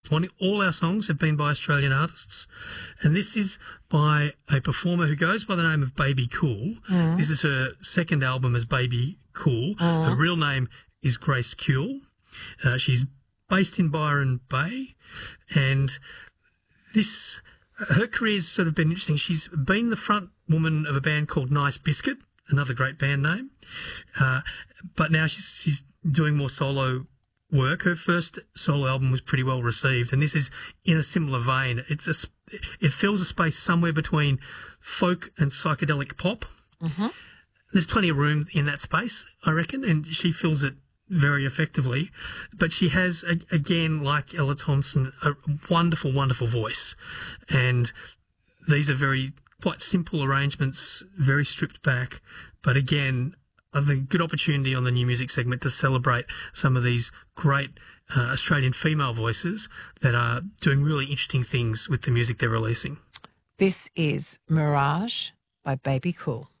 All our songs have been by Australian artists, and this is by a performer who goes by the name of Baby Cool. This is her second album as Baby Cool. Her real name is Grace Kuehl. She's based in Byron Bay, and her career's sort of been interesting. She's been the front woman of a band called Nice Biscuit, another great band name, but now she's doing more solo work. Her first solo album was pretty well received, and this is in a similar vein. It fills a space somewhere between folk and psychedelic pop. There's plenty of room in that space, I reckon, and she fills it very effectively. But she has, again, like Ella Thompson, a wonderful, wonderful voice. And these are quite simple arrangements, very stripped back. But again, I think a good opportunity on the new music segment to celebrate some of these great Australian female voices that are doing really interesting things with the music they're releasing. This is Mirage by Baby Cool.